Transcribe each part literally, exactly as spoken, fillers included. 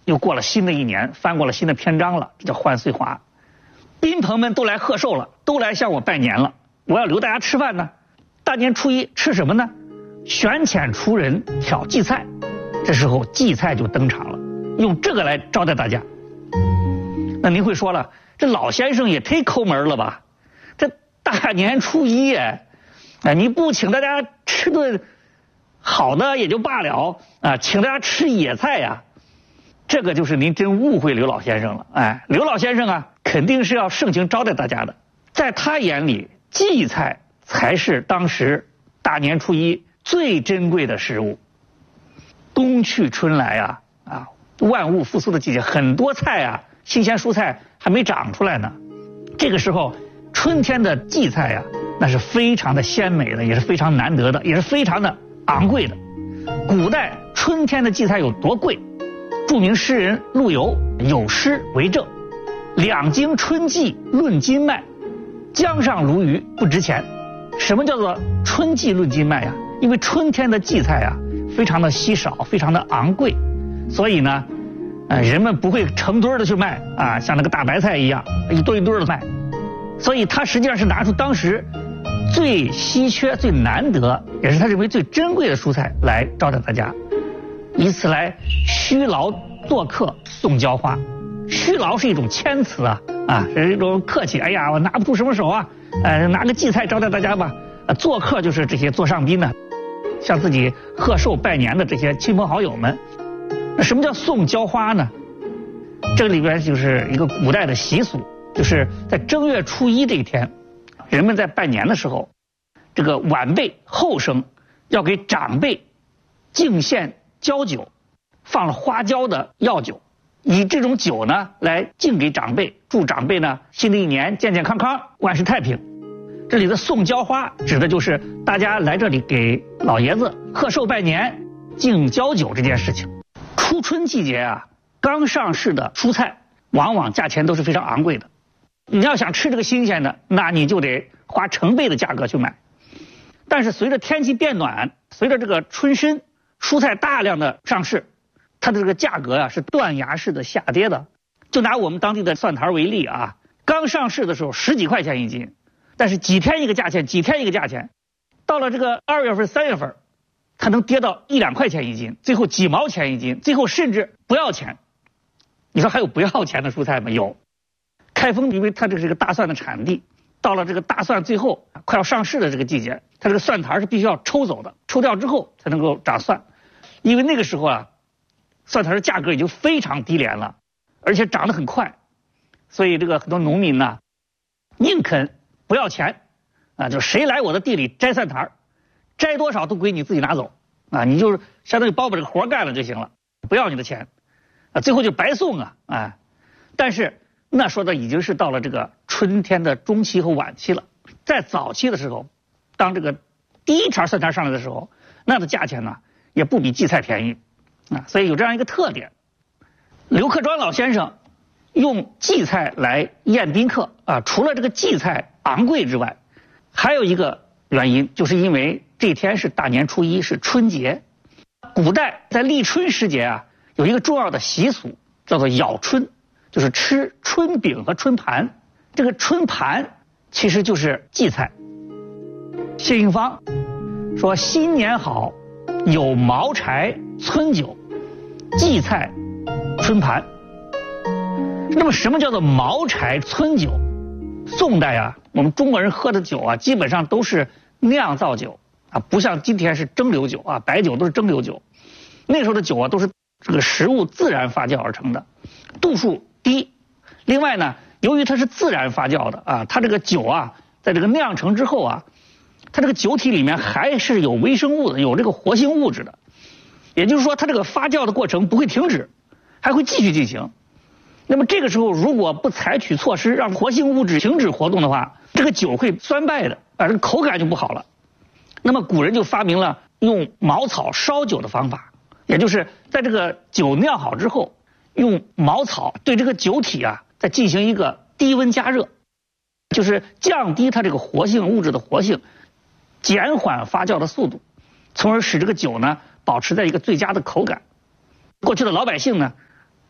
又过了新的一年，翻过了新的篇章了，这叫换岁华。宾朋们都来贺寿了，都来向我拜年了，我要留大家吃饭呢。大年初一吃什么呢？选遣出人挑荠菜，这时候荠菜就登场了，用这个来招待大家。那您会说了，这老先生也忒抠门了吧？这大年初一哎，啊，你不请大家吃顿好的也就罢了啊，请大家吃野菜呀、啊，这个就是您真误会刘老先生了。哎，刘老先生啊，肯定是要盛情招待大家的，在他眼里，荠菜才是当时大年初一最珍贵的食物。冬去春来啊，啊，万物复苏的季节，很多菜啊，新鲜蔬菜还没长出来呢。这个时候，春天的荠菜啊，那是非常的鲜美的，也是非常难得的，也是非常的昂贵的。古代春天的荠菜有多贵？著名诗人陆游有诗为证：两京春荠论斤卖，江上鲈鱼不值钱。什么叫做春荠论斤卖呀？因为春天的荠菜啊，非常的稀少，非常的昂贵，所以呢，呃，人们不会成堆的去卖啊，像那个大白菜一样一堆一堆的卖。所以他实际上是拿出当时最稀缺、最难得，也是他认为最珍贵的蔬菜来招待大家，以此来虚劳做客送浇花。虚劳是一种谦辞啊，啊，是一种客气。哎呀，我拿不出什么手啊，呃，拿个荠菜招待大家吧。呃，做客就是这些座上宾呢，向自己贺寿拜年的这些亲朋好友们。那什么叫送浇花呢？这里边就是一个古代的习俗，就是在正月初一这一天，人们在拜年的时候，这个晚辈后生要给长辈敬献交酒，放了花椒的药酒，以这种酒呢来敬给长辈，祝长辈呢新的一年健健康康，万事太平。这里的送浇花指的就是大家来这里给老爷子贺寿拜年、敬交酒这件事情。初春季节啊，刚上市的蔬菜往往价钱都是非常昂贵的。你要想吃这个新鲜的，那你就得花成倍的价格去买。但是随着天气变暖，随着这个春深，蔬菜大量的上市，它的这个价格啊是断崖式的下跌的。就拿我们当地的蒜苔为例啊，刚上市的时候十几块钱一斤，但是几天一个价钱，几天一个价钱，到了这个二月份、三月份，它能跌到一两块钱一斤，最后几毛钱一斤，最后甚至不要钱。你说还有不要钱的蔬菜吗？有。开封因为它这是个大蒜的产地，到了这个大蒜最后快要上市的这个季节，它这个蒜苔是必须要抽走的，抽掉之后才能够长蒜。因为那个时候啊，蒜苔的价格已经非常低廉了，而且长得很快，所以这个很多农民呢，宁肯不要钱啊，就谁来我的地里摘蒜苔，摘多少都归你自己拿走啊，你就是相当于包把这个活干了就行了，不要你的钱啊，最后就白送啊，哎，但是那说的已经是到了这个春天的中期和晚期了。在早期的时候，当这个第一茬蒜苔上来的时候，那的价钱呢也不比荠菜便宜啊，所以有这样一个特点。刘克庄老先生用荠菜来宴宾客啊，除了这个荠菜昂贵之外，还有一个原因，就是因为这天是大年初一，是春节。古代在立春时节啊，有一个重要的习俗叫做咬春，就是吃春饼和春盘。这个春盘其实就是荠菜。谢杏芳说：“新年好，有茅柴村酒，荠菜春盘。”那么什么叫做茅柴村酒？宋代啊，我们中国人喝的酒啊，基本上都是酿造酒啊，不像今天是蒸馏酒啊，白酒都是蒸馏酒。那时候的酒啊，都是这个食物自然发酵而成的，度数低。另外呢，由于它是自然发酵的啊，它这个酒啊，在这个酿成之后啊，它这个酒体里面还是有微生物的，有这个活性物质的。也就是说，它这个发酵的过程不会停止，还会继续进行。那么这个时候，如果不采取措施让活性物质停止活动的话，这个酒会酸败的啊，这个口感就不好了。那么古人就发明了用茅草烧酒的方法，也就是在这个酒酿好之后，用茅草对这个酒体啊再进行一个低温加热，就是降低它这个活性物质的活性，减缓发酵的速度，从而使这个酒呢保持在一个最佳的口感。过去的老百姓呢，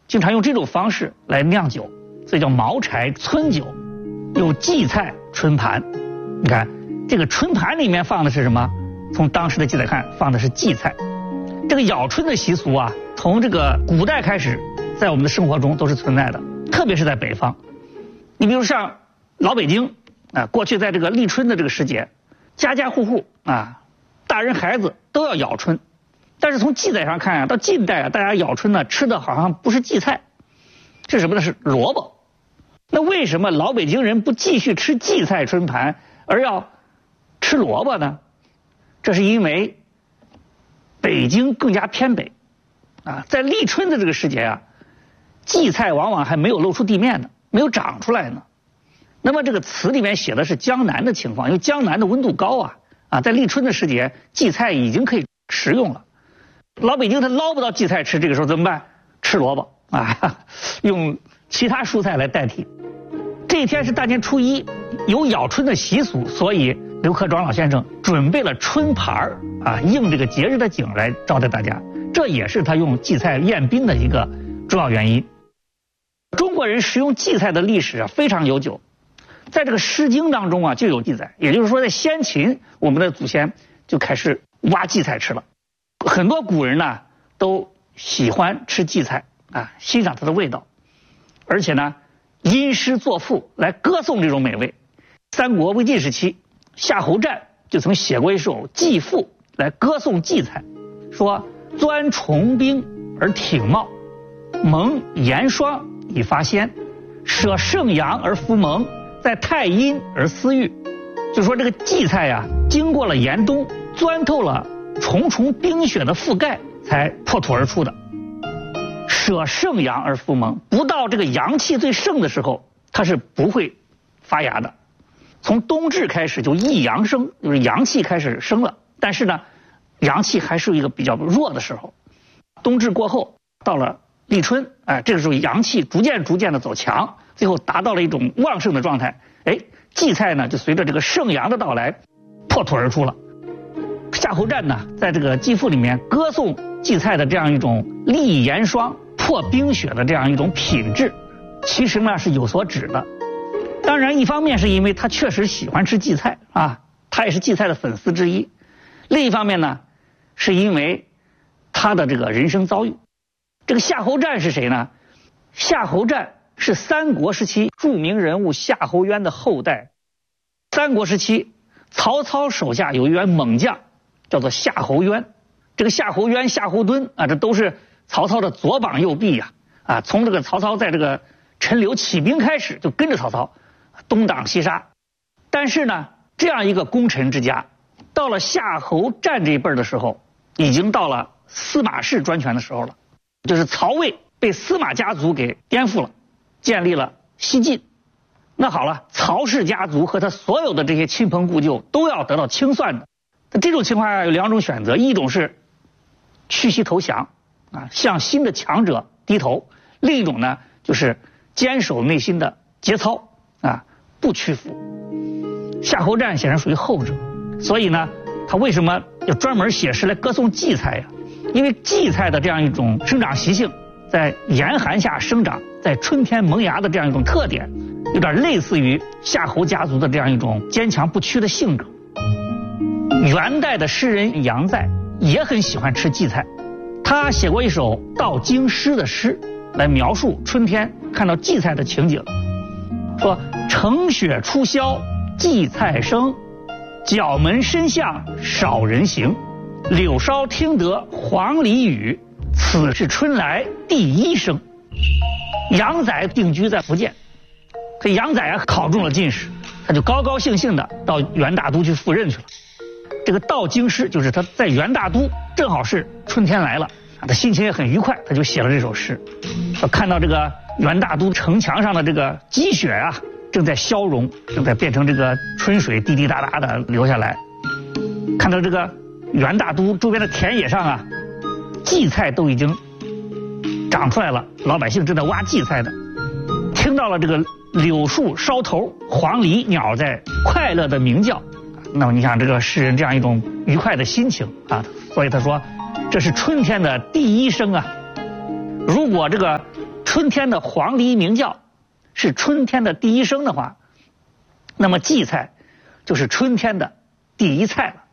经常用这种方式来酿酒，所以叫茅柴村酒。有荠菜春盘，你看这个春盘里面放的是什么？从当时的记载看，放的是荠菜。这个咬春的习俗啊，从这个古代开始，在我们的生活中都是存在的，特别是在北方。你比如像老北京啊，过去在这个立春的这个时节，家家户户啊，大人孩子都要咬春。但是从记载上看啊，到近代啊，大家咬春呢吃的好像不是荠菜，是什么呢？是萝卜。那为什么老北京人不继续吃荠菜春盘，而要吃萝卜呢？这是因为北京更加偏北啊，在立春的这个时节啊，荠菜往往还没有露出地面呢，没有长出来呢。那么这个词里面写的是江南的情况，因为江南的温度高啊，啊，在立春的时节，荠菜已经可以食用了。老北京他捞不到荠菜吃，这个时候怎么办？吃萝卜啊，用其他蔬菜来代替。这一天是大年初一，有咬春的习俗，所以刘克庄老先生准备了春盘啊，应这个节日的景来招待大家。这也是他用荠菜宴宾的一个重要原因。中国人食用荠菜的历史啊非常悠久，在这个《诗经》当中啊就有记载，也就是说在先秦，我们的祖先就开始挖荠菜吃了。很多古人呢都喜欢吃荠菜啊，欣赏它的味道，而且呢吟诗作赋来歌颂这种美味。三国魏晋时期，夏侯湛就曾写过一首祭赋来歌颂荠菜，说钻重冰而挺茂，蒙严霜以发鲜，舍圣阳而服蒙，在太阴而思玉。就说这个荠菜呀、啊，经过了严冬，钻透了重重冰雪的覆盖，才破土而出的。舍圣阳而服蒙，不到这个阳气最盛的时候，它是不会发芽的。从冬至开始就一阳生，就是阳气开始生了，但是呢，阳气还是一个比较弱的时候。冬至过后，到了立春，哎，这个时候阳气逐渐逐渐的走强，最后达到了一种旺盛的状态。哎，荠菜呢就随着这个盛阳的到来，破土而出了。夏侯湛呢，在这个祭赋里面歌颂荠菜的这样一种立严霜、破冰雪的这样一种品质，其实呢是有所指的。当然，一方面是因为他确实喜欢吃荠菜啊，他也是荠菜的粉丝之一；另一方面呢，是因为他的这个人生遭遇。这个夏侯湛是谁呢？夏侯湛是三国时期著名人物夏侯渊的后代。三国时期，曹操手下有一员猛将，叫做夏侯渊。这个夏侯渊、夏侯惇啊，这都是曹操的左膀右臂呀！啊，从这个曹操在这个陈留起兵开始，就跟着曹操东挡西杀。但是呢，这样一个功臣之家，到了夏侯湛这一辈的时候，已经到了司马氏专权的时候了，就是曹魏被司马家族给颠覆了，建立了西晋。那好了，曹氏家族和他所有的这些亲朋故旧都要得到清算的。那这种情况下有两种选择，一种是屈膝投降啊，向新的强者低头；另一种呢，就是坚守内心的节操啊，不屈服。夏侯湛显然属于后者，所以呢，他为什么要专门写诗来歌颂荠菜呀？因为荠菜的这样一种生长习性，在严寒下生长，在春天萌芽的这样一种特点，有点类似于夏侯家族的这样一种坚强不屈的性格。元代的诗人杨载也很喜欢吃荠菜，他写过一首悼京师的诗，来描述春天看到荠菜的情景。说乘雪初消荠菜生，角门深巷少人行。柳梢听得黄鹂语，此是春来第一声。杨载定居在福建，这杨载啊考中了进士，他就高高兴兴的到元大都去赴任去了。这个悼京师就是他在元大都正好是春天来了，他心情也很愉快，他就写了这首诗。看到这个元大都城墙上的这个积雪啊，正在消融，正在变成这个春水滴滴答答的流下来。看到这个元大都周边的田野上啊，荠菜都已经长出来了，老百姓正在挖荠菜的。听到了这个柳树梢头黄鹂鸟在快乐的鸣叫，那么你想这个诗人这样一种愉快的心情啊，所以他说这是春天的第一声啊。如果这个春天的黄鹂鸣叫是春天的第一声的话，那么荠菜就是春天的第一菜了。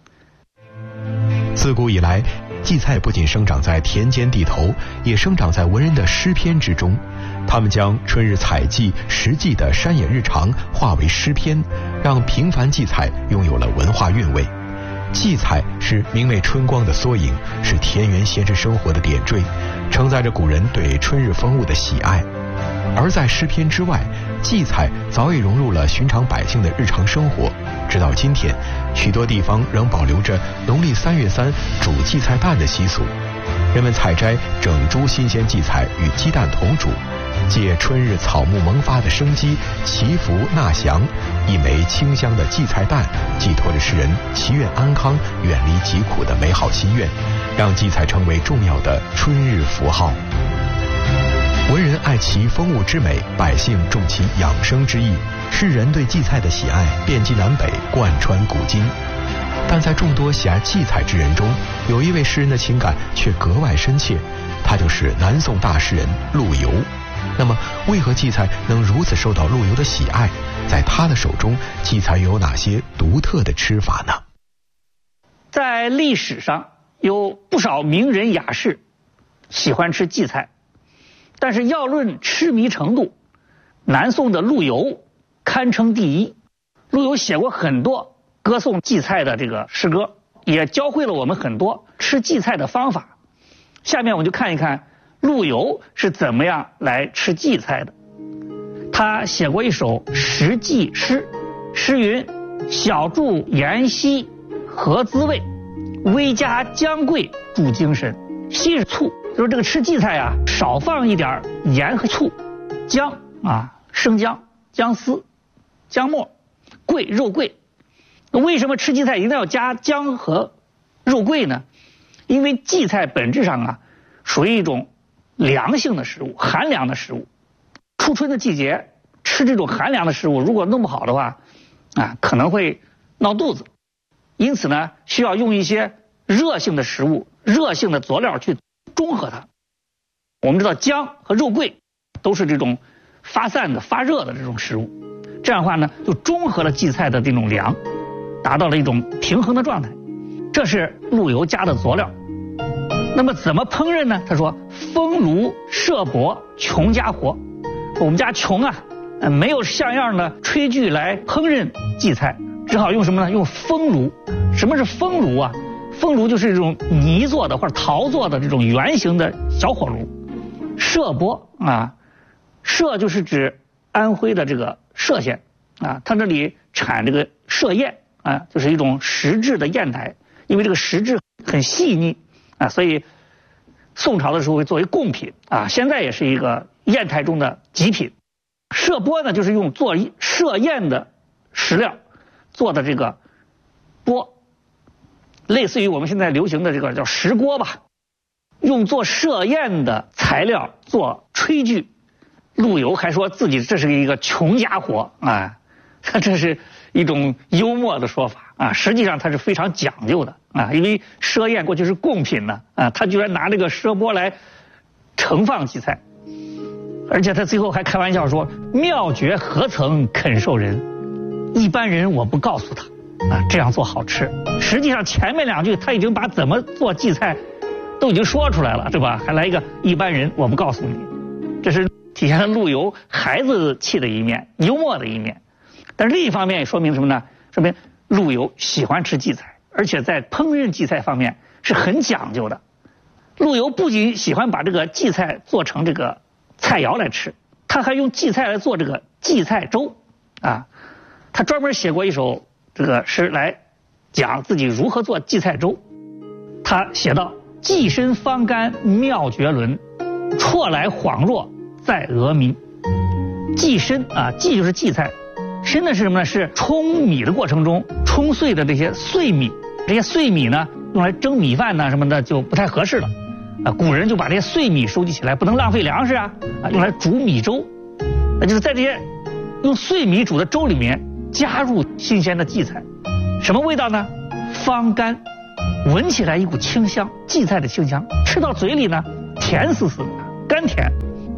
自古以来，荠菜不仅生长在田间地头，也生长在文人的诗篇之中。他们将春日采荠食荠的山野日常化为诗篇，让平凡荠菜拥有了文化韵味。荠菜是明媚春光的缩影，是田园闲适生活的点缀，承载着古人对春日风物的喜爱。而在诗篇之外，荠菜早已融入了寻常百姓的日常生活。直到今天，许多地方仍保留着农历三月三煮荠菜蛋的习俗。人们采摘整株新鲜荠菜与鸡蛋同煮，借春日草木萌发的生机祈福纳祥。一枚清香的荠菜蛋，寄托着世人祈愿安康、远离疾苦的美好心愿，让荠菜成为重要的春日符号。文人爱其风物之美，百姓重其养生之意，世人对荠菜的喜爱遍及南北，贯穿古今。但在众多喜爱荠菜之人中，有一位诗人的情感却格外深切，他就是南宋大诗人陆游。那么，为何荠菜能如此受到陆游的喜爱？在他的手中，荠菜又有哪些独特的吃法呢？ 在历史上，有不少名人雅士喜欢吃荠菜，但是要论痴迷程度，南宋的陆游堪称第一。陆游写过很多歌颂荠菜的这个诗歌，也教会了我们很多吃荠菜的方法。下面我们就看一看陆游是怎么样来吃荠菜的。他写过一首食荠诗，诗云：小注盐稀合滋味，微加姜桂助精神。稀是醋，就是这个吃荠菜啊，少放一点盐和醋。姜啊，生姜、姜丝、姜末；桂，肉桂。为什么吃荠菜一定要加姜和肉桂呢？因为荠菜本质上啊，属于一种凉性的食物，寒凉的食物。初春的季节吃这种寒凉的食物，如果弄不好的话，啊，可能会闹肚子。因此呢，需要用一些热性的食物、热性的佐料去中和它。我们知道姜和肉桂都是这种发散的、发热的这种食物，这样的话呢，就中和了荠菜的这种凉，达到了一种平衡的状态。这是陆游加的佐料。那么怎么烹饪呢？他说：风炉设帛，穷家活。我们家穷啊，没有像样的炊具来烹饪荠菜，只好用什么呢？用风炉。什么是风炉啊？风炉就是这种泥做的或者陶做的这种圆形的小火炉。设帛啊，歙就是指安徽的这个歙县啊，它这里产这个歙砚啊，就是一种石质的砚台，因为这个石质很细腻啊，所以宋朝的时候会作为贡品啊，现在也是一个砚台中的极品。歙钵呢，就是用做歙砚的石料做的这个钵，类似于我们现在流行的这个叫石锅吧。用做歙砚的材料做炊具，陆游还说自己这是一个穷家伙啊，这是一种幽默的说法啊，实际上他是非常讲究的啊，因为歙砚过去是贡品呢啊，他居然拿这个歙钵来盛放荠菜，而且他最后还开玩笑说：妙绝何曾肯受人，一般人我不告诉他啊，这样做好吃。实际上前面两句他已经把怎么做荠菜都已经说出来了，对吧？还来一个一般人我不告诉你，这是体现了陆游孩子气的一面，幽默的一面。但是另一方面也说明什么呢？说明陆游喜欢吃荠菜，而且在烹饪荠菜方面是很讲究的。陆游不仅喜欢把这个荠菜做成这个菜肴来吃，他还用荠菜来做这个荠菜粥啊。他专门写过一首这个诗来讲自己如何做荠菜粥。他写道：荠身方干妙绝伦，啜来恍若在峨眉。荠身啊，荠就是荠菜，身的是什么呢？是冲米的过程中冲碎的这些碎米，这些碎米呢用来蒸米饭呢什么的就不太合适了啊。古人就把这些碎米收集起来，不能浪费粮食啊，啊用来煮米粥。那就是在这些用碎米煮的粥里面加入新鲜的荠菜，什么味道呢？方干，闻起来一股清香，荠菜的清香，吃到嘴里呢甜丝丝的，甘甜。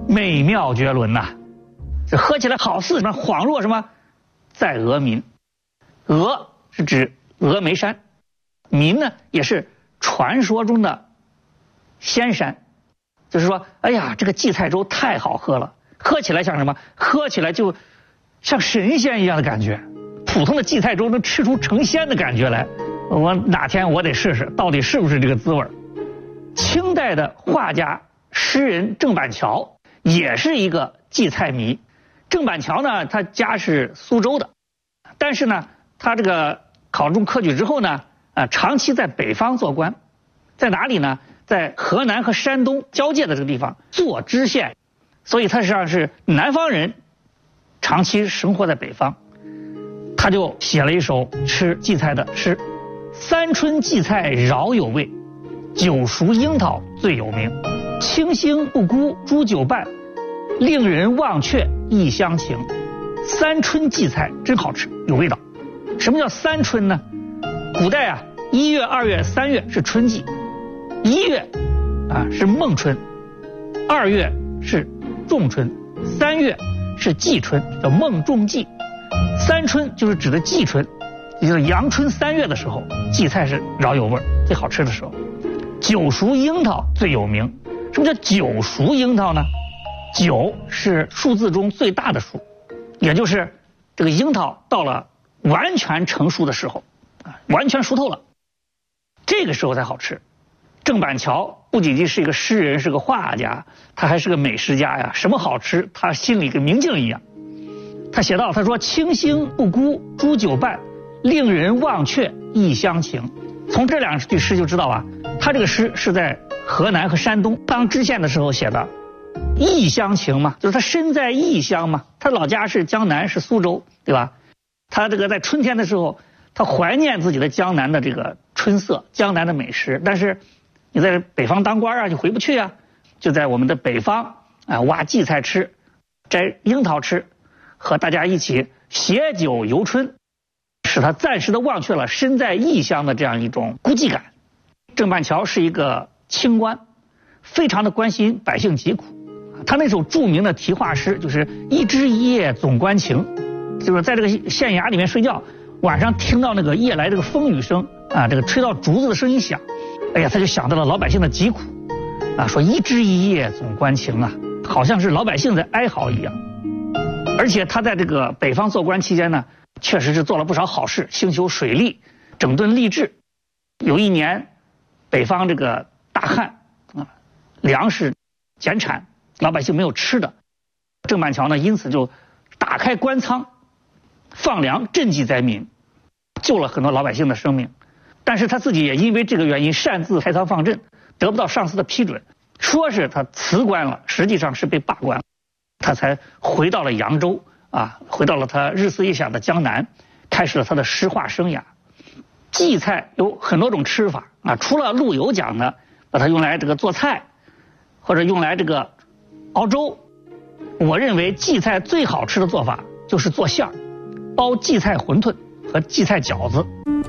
美妙绝伦呐、啊！这喝起来好似什么恍若什么在峨民。峨是指峨眉山，民呢也是传说中的仙山。就是说，哎呀，这个荠菜粥太好喝了，喝起来像什么？喝起来就像神仙一样的感觉。普通的荠菜粥能吃出成仙的感觉来。我哪天我得试试，到底是不是这个滋味。清代的画家诗人郑板桥也是一个荠菜迷。郑板桥呢，他家是苏州的，但是呢，他这个考中科举之后呢，呃，长期在北方做官，在哪里呢？在河南和山东交界的这个地方做知县，所以他实际上是南方人，长期生活在北方。他就写了一首吃荠菜的诗：三春荠菜饶有味，九熟樱桃最有名。清新不辜诛九瓣，令人忘却一厢情。三春荠菜真好吃，有味道。什么叫三春呢？古代啊，一月、二月、三月是春季，一月啊是孟春，二月是仲春，三月是季春，叫孟仲季。三春就是指的季春，也就是阳春三月的时候，荠菜是饶有味最好吃的时候。九熟樱桃最有名。什么叫九熟樱桃呢？九是数字中最大的数，也就是这个樱桃到了完全成熟的时候，啊，完全熟透了，这个时候才好吃。郑板桥不仅仅是一个诗人，是个画家，他还是个美食家呀。什么好吃，他心里跟明镜一样。他写道，他说：清新不辜诛九瓣，令人忘却一厢情。从这两句诗就知道啊，他这个诗是在河南和山东当知县的时候写的。异乡情嘛，就是他身在异乡嘛，他老家是江南，是苏州，对吧？他这个在春天的时候，他怀念自己的江南的这个春色，江南的美食。但是你在北方当官啊，就回不去啊，就在我们的北方啊挖荠菜吃，摘樱桃吃，和大家一起携酒游春，使他暂时的忘却了身在异乡的这样一种孤寂感。郑板桥是一个清官，非常的关心百姓疾苦。他那首著名的题画诗就是一枝一叶总关情，就是在这个县衙里面睡觉，晚上听到那个夜来这个风雨声啊，这个吹到竹子的声音响，哎呀，他就想到了老百姓的疾苦啊，说一枝一叶总关情啊，好像是老百姓在哀嚎一样。而且他在这个北方做官期间呢，确实是做了不少好事，兴修水利，整顿吏治。有一年北方这个大旱啊，粮食减产，老百姓没有吃的，郑板桥呢因此就打开官仓放粮赈济灾民，救了很多老百姓的生命。但是他自己也因为这个原因擅自开仓放赈，得不到上司的批准，说是他辞官了，实际上是被罢官了。他才回到了扬州啊，回到了他日思夜想的江南，开始了他的诗画生涯。荠菜有很多种吃法啊，除了陆游讲的把它用来这个做菜，或者用来这个熬粥，我认为荠菜最好吃的做法就是做馅儿，包荠菜馄饨和荠菜饺子。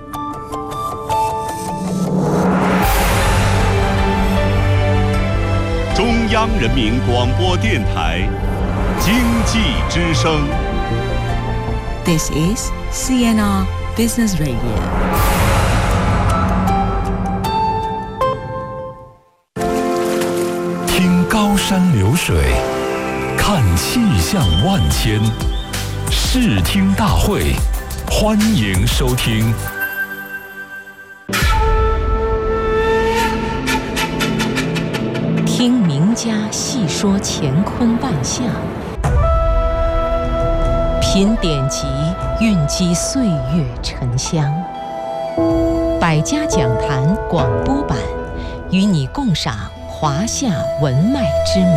中央人民广播电台经济之声。 This is C N R Business Radio。 听高山流水，看气象万千，视听大会，欢迎收听。 听名家细说乾坤万象，品典籍，蕴积岁月沉香。百家讲坛广播版，与你共赏华夏文脉之美。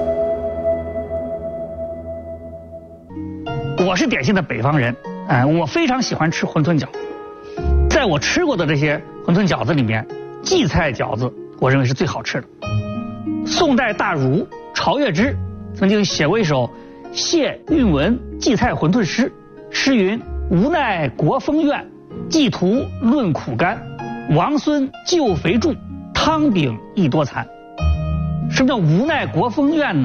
我是典型的北方人，哎，我非常喜欢吃馄饨饺。在我吃过的这些馄饨饺子里面，荠菜饺子我认为是最好吃的。宋代大儒曹月之曾经写过一首谢韵文荠菜馄饨诗，诗云：无奈国风怨，寄图论苦甘。王孙救肥助，汤饼亦多残。什么叫无奈国风怨呢？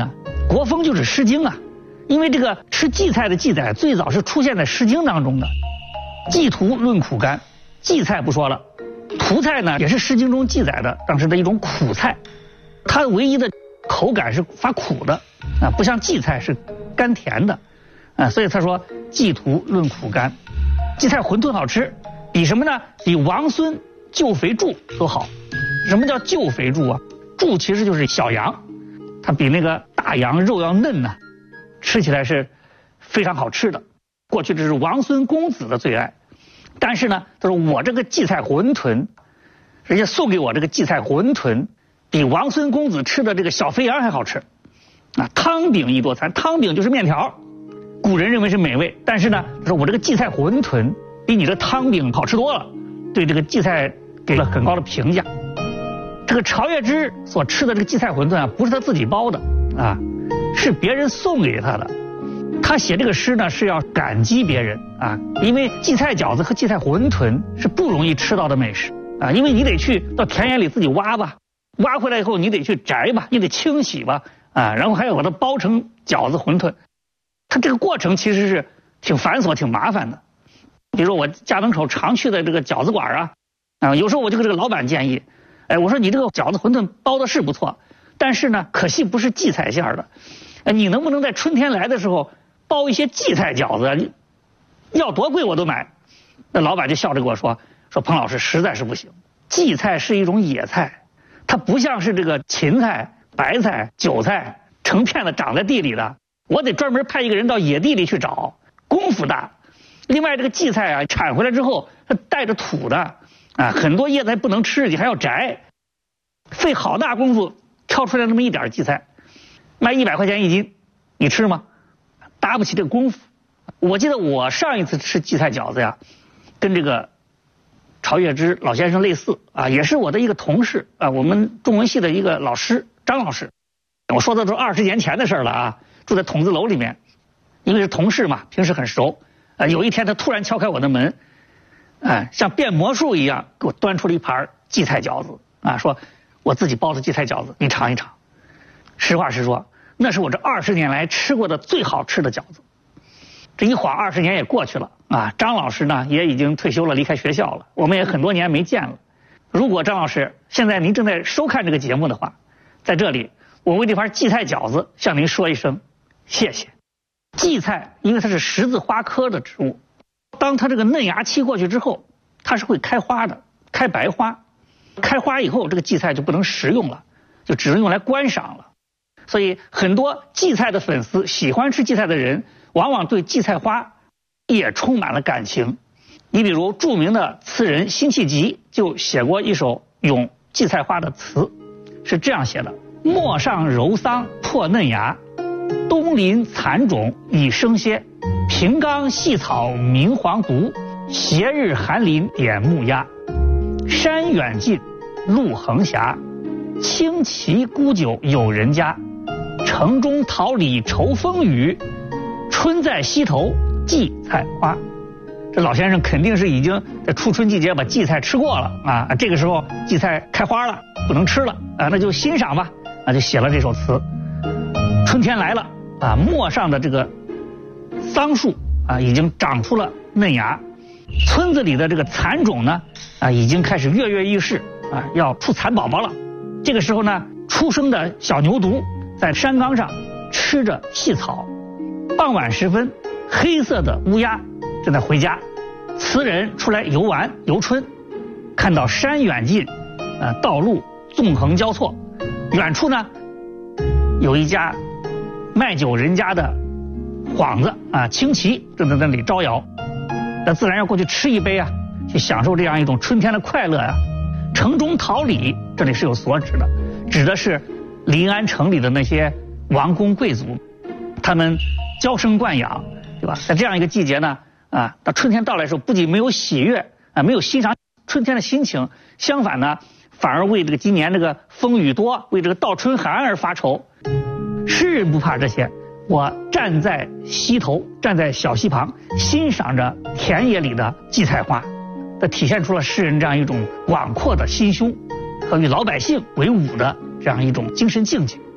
国风就是《诗经》啊，因为这个吃荠菜的记载最早是出现在《诗经》当中的。荠图论苦甘，荠菜不说了，涂菜呢也是《诗经》中记载的当时的一种苦菜，它唯一的口感是发苦的啊，不像荠菜是甘甜的啊，所以他说荠图论苦甘，荠菜馄饨好吃，比什么呢？比王孙救肥猪都好。什么叫救肥猪啊？猪其实就是小羊，它比那个大羊肉要嫩呢、啊，吃起来是非常好吃的。过去这是王孙公子的最爱，但是呢，他说我这个荠菜馄饨，人家送给我这个荠菜馄饨，比王孙公子吃的这个小肥羊还好吃。啊，汤饼一多餐，汤饼就是面条，古人认为是美味，但是呢，他说我这个荠菜馄饨比你的汤饼好吃多了，对这个荠菜给了很高的评价。这个曹月之所吃的这个荠菜馄饨啊，不是他自己包的啊，是别人送给他的。他写这个诗呢，是要感激别人啊，因为荠菜饺子和荠菜馄饨是不容易吃到的美食啊，因为你得去到田野里自己挖吧，挖回来以后你得去摘吧，你得清洗吧啊，然后还要把它包成饺子馄饨，它这个过程其实是挺繁琐、挺麻烦的。比如说我家门口常去的这个饺子馆啊，啊，有时候我就跟这个老板建议，哎，我说你这个饺子馄饨包的是不错，但是呢，可惜不是荠菜馅的，呃，你能不能在春天来的时候包一些荠菜饺子？要多贵我都买。那老板就笑着跟我说：“说彭老师实在是不行，荠菜是一种野菜，它不像是这个芹菜、白菜、韭菜成片的长在地里的，我得专门派一个人到野地里去找，功夫大。另外这个荠菜啊，产回来之后它带着土的啊，很多叶子还不能吃，你还要摘，费好大功夫挑出来那么一点荠菜，卖一百块钱一斤，你吃吗？搭不起这个功夫。我记得我上一次吃荠菜饺子呀，跟这个曹月之老先生类似啊，也是我的一个同事啊，我们中文系的一个老师张老师。我说的都是二十年前的事了啊，住在筒子楼里面，因为是同事嘛，平时很熟。啊，有一天他突然敲开我的门，哎，像变魔术一样给我端出了一盘荠菜饺子啊，说我自己包的荠菜饺子，你尝一尝。实话实说，那是我这二十年来吃过的最好吃的饺子。这一晃二十年也过去了啊，张老师呢也已经退休了，离开学校了，我们也很多年没见了。如果张老师现在您正在收看这个节目的话，在这里我为这盘荠菜饺子向您说一声谢谢。荠菜因为它是十字花科的植物，当它这个嫩芽期过去之后，它是会开花的，开白花。开花以后，这个荠菜就不能食用了，就只能用来观赏了。所以很多荠菜的粉丝，喜欢吃荠菜的人，往往对荠菜花也充满了感情。你比如著名的词人辛弃疾就写过一首咏荠菜花的词，是这样写的：陌上柔桑破嫩芽，东临蚕种已生歇，平冈细草明黄毒，斜日寒林点木鸦。山远近路横斜，轻骑沽酒有人家。城中桃李愁风雨，春在溪头荠菜花。这老先生肯定是已经在初春季节把荠菜吃过了啊，这个时候荠菜开花了，不能吃了啊，那就欣赏吧啊，就写了这首词。春天来了啊，陌上的这个桑树啊已经长出了嫩芽，村子里的这个蚕种呢啊已经开始跃跃欲试啊，要出蚕宝宝了。这个时候呢，出生的小牛犊在山岗上吃着细草。傍晚时分，黑色的乌鸦正在回家，词人出来游玩游春，看到山远近，呃，道路纵横交错，远处呢有一家卖酒人家的幌子啊，轻骑正在那里招摇，那自然要过去吃一杯啊，去享受这样一种春天的快乐啊。城中桃李这里是有所指的，指的是临安城里的那些王公贵族，他们娇生惯养，对吧？在这样一个季节呢，啊，到春天到来的时候，不仅没有喜悦啊，没有欣赏春天的心情，相反呢，反而为这个今年这个风雨多，为这个倒春寒而发愁。诗人不怕这些，我站在溪头，站在小溪旁，欣赏着田野里的荠菜花，这体现出了诗人这样一种广阔的心胸和与老百姓为伍的这样一种精神境界。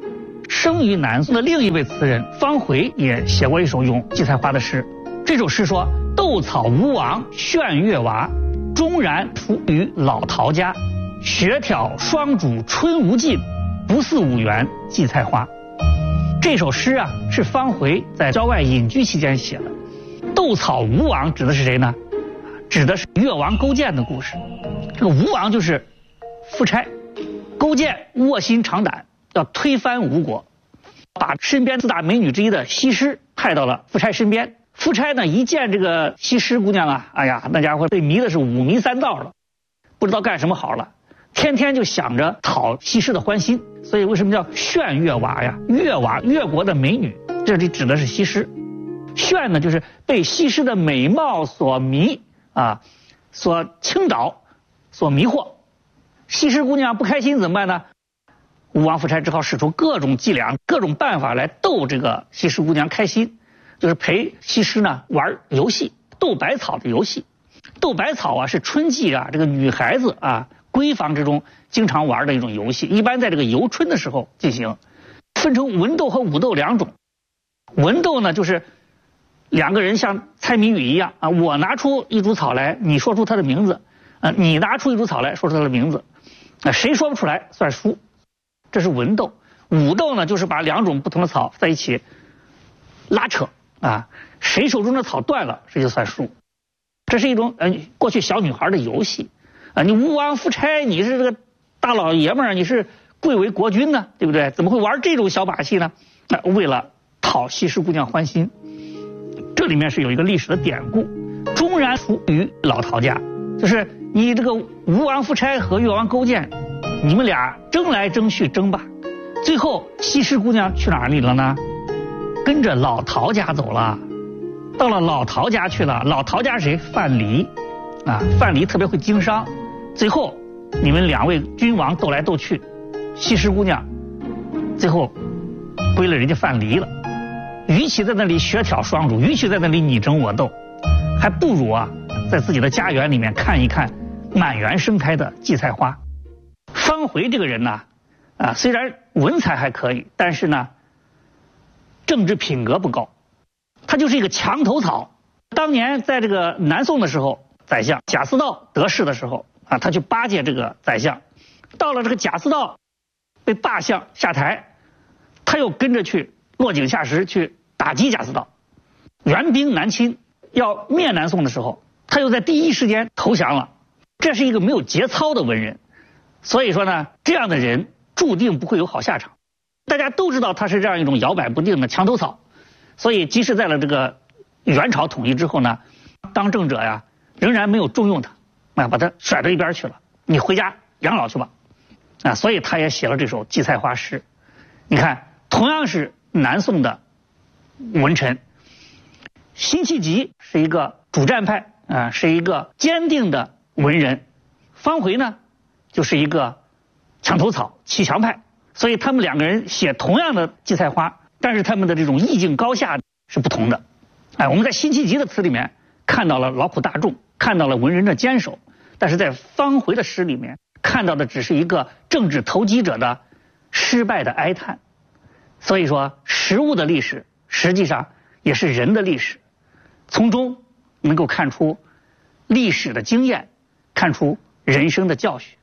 生于南宋的另一位词人方回也写过一首咏荠菜花的诗。这首诗说：斗草吴王炫月娃，终然出于老陶家。雪挑霜主春无尽，不似五园荠菜花。这首诗啊，是方回在郊外隐居期间写的。斗草吴王指的是谁呢？指的是越王勾践的故事。这个吴王就是夫差，勾践卧薪尝胆，要推翻吴国，把身边四大美女之一的西施派到了夫差身边。夫差呢，一见这个西施姑娘啊，哎呀，那家伙被迷的是五迷三道了，不知道干什么好了，天天就想着讨西施的欢心。所以为什么叫炫月娃呀？月娃，越国的美女，这里指的是西施。炫呢，就是被西施的美貌所迷啊，所倾倒，所迷惑。西施姑娘不开心怎么办呢？吴王夫差只好使出各种伎俩、各种办法来逗这个西施姑娘开心。就是陪西施呢玩游戏，斗百草的游戏。斗百草啊，是春季啊这个女孩子啊闺房之中经常玩的一种游戏，一般在这个游春的时候进行。分成文斗和武斗两种。文斗呢，就是两个人像猜谜语一样啊，我拿出一株草来，你说出它的名字，啊，你拿出一株草来，说出它的名字，啊，谁说不出来算输，这是文斗。武斗呢，就是把两种不同的草在一起拉扯。啊，谁手中的草断了，谁就算输。这是一种呃过去小女孩的游戏啊。你吴王夫差，你是这个大老爷们儿，你是贵为国君呢，对不对？怎么会玩这种小把戏呢？那、呃、为了讨西施姑娘欢心，这里面是有一个历史的典故。终然出于老陶家，就是你这个吴王夫差和越王勾践，你们俩争来争去争吧，最后西施姑娘去哪里了呢？跟着老陶家走了，到了老陶家去了。老陶家是谁？范蠡啊，范蠡特别会经商。最后你们两位君王斗来斗去，西施姑娘最后归了人家范蠡了。与其在那里雪挑霜主，与其在那里你争我斗，还不如啊在自己的家园里面看一看满园盛开的荠菜花。方回这个人呢，啊，虽然文采还可以，但是呢政治品格不高，他就是一个墙头草。当年在这个南宋的时候，宰相贾似道得势的时候啊，他去巴结这个宰相，到了这个贾似道被罢相下台，他又跟着去落井下石去打击贾似道。援兵南侵要灭南宋的时候，他又在第一时间投降了。这是一个没有节操的文人，所以说呢，这样的人注定不会有好下场。大家都知道他是这样一种摇摆不定的墙头草，所以即使在了这个元朝统一之后呢，当政者呀仍然没有重用他，啊，把他甩到一边去了，你回家养老去吧，啊，所以他也写了这首荠菜花诗。你看，同样是南宋的文臣，辛弃疾是一个主战派啊，是一个坚定的文人，方回呢就是一个墙头草骑墙派。所以他们两个人写同样的荠菜花，但是他们的这种意境高下是不同的。哎，我们在辛弃疾的词里面看到了劳苦大众，看到了文人的坚守，但是在方回的诗里面看到的只是一个政治投机者的失败的哀叹。所以说，食物的历史实际上也是人的历史，从中能够看出历史的经验，看出人生的教训。